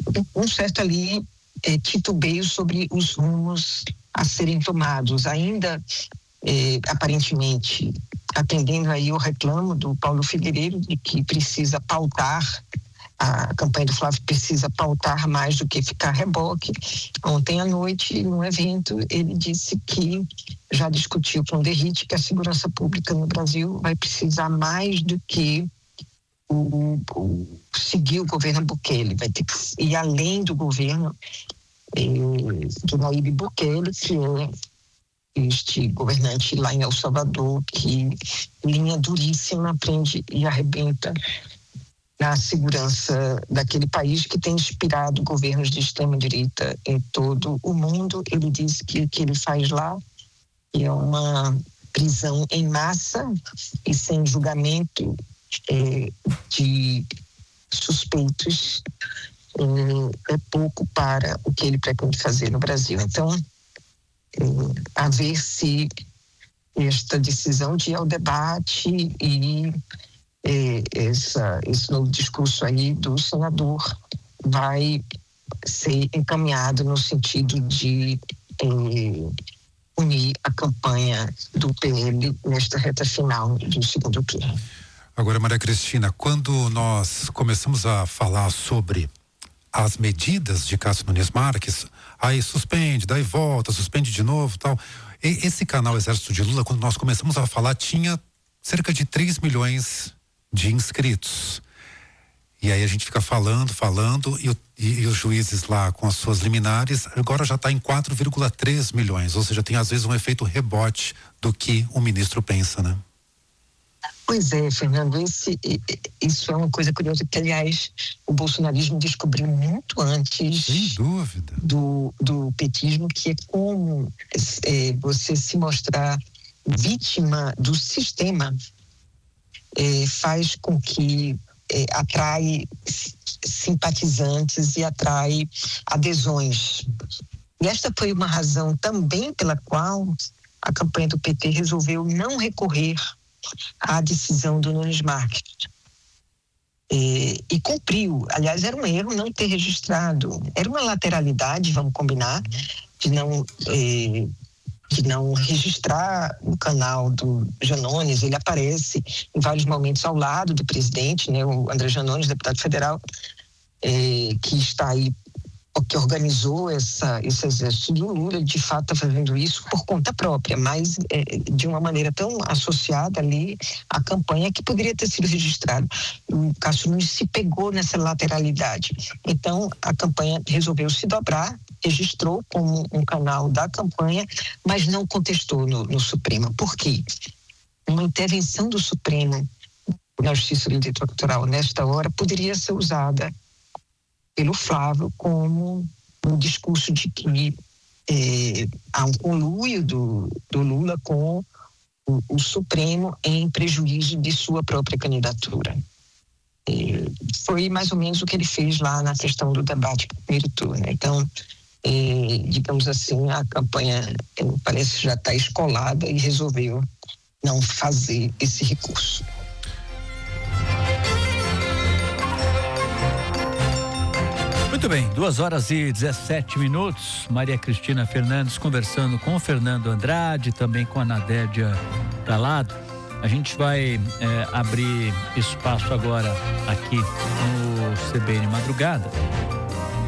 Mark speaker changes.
Speaker 1: um certo ali titubeio sobre os rumos a serem tomados, ainda aparentemente atendendo aí o reclamo do Paulo Figueiredo de que precisa pautar, a campanha do Flávio precisa pautar mais do que ficar reboque. Ontem à noite, num evento, ele disse que já discutiu com o Derrite que a segurança pública no Brasil vai precisar mais do que seguir o governo Bukele, vai ter que ir além do governo do Nayib Bukele, que é este governante lá em El Salvador, que linha duríssima prende e arrebenta na segurança daquele país que tem inspirado governos de extrema-direita em todo o mundo. Ele disse que o que ele faz lá é uma prisão em massa e sem julgamento de suspeitos, é pouco para o que ele pretende fazer no Brasil. Então, a ver se esta decisão de ir ao debate e esse novo discurso aí do senador vai ser encaminhado no sentido de unir a campanha do PL nesta reta final do segundo turno.
Speaker 2: Agora, Maria Cristina, quando nós começamos a falar sobre as medidas de Cássio Nunes Marques, aí suspende, daí volta, suspende de novo, tal. Esse canal Exército de Lula, quando nós começamos a falar, tinha cerca de 3 milhões de inscritos. E aí a gente fica falando, e os juízes lá com as suas liminares, agora já está em 4,3 milhões, ou seja, tem às vezes um efeito rebote do que o ministro pensa, né?
Speaker 1: Pois é, Fernando, isso é uma coisa curiosa que, aliás, o bolsonarismo descobriu muito antes,
Speaker 2: sem dúvida,
Speaker 1: do petismo, que é como você se mostrar vítima do sistema faz com que atrai simpatizantes e atrai adesões. E esta foi uma razão também pela qual a campanha do PT resolveu não recorrer à decisão do Nunes Marques. E cumpriu. Aliás, era um erro não ter registrado. Era uma lateralidade, vamos combinar, de não registrar o canal do Janones. Ele aparece em vários momentos ao lado do presidente, né, o André Janones, deputado federal, que está aí, que organizou esse exército do Lula. De fato está fazendo isso por conta própria, mas de uma maneira tão associada ali à campanha que poderia ter sido registrado. O Cássio Nunes se pegou nessa lateralidade. Então a campanha resolveu se dobrar, registrou como um canal da campanha, mas não contestou no Supremo. Por quê? Uma intervenção do Supremo na Justiça Eleitoral nesta hora poderia ser usada pelo Flávio como um discurso de que há um conluio do Lula com o Supremo em prejuízo de sua própria candidatura. Foi mais ou menos o que ele fez lá na questão do debate do primeiro turno. Então, digamos assim, a campanha parece já estar escolada e resolveu não fazer esse recurso.
Speaker 3: Muito bem, 2h17. Maria Cristina Fernandes conversando com o Fernando Andrade, também com a Nadédia Calado. A gente vai abrir espaço agora aqui no CBN Madrugada